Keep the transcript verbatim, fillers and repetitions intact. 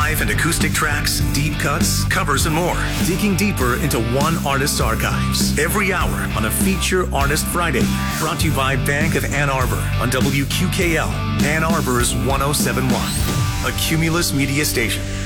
live and acoustic tracks, deep cuts, covers, and more. Digging deeper into one artist's archives. Every hour on a Feature Artist Friday. Brought to you by Bank of Ann Arbor on W Q K L, Ann Arbor's one oh seven point one. A Cumulus Media Station.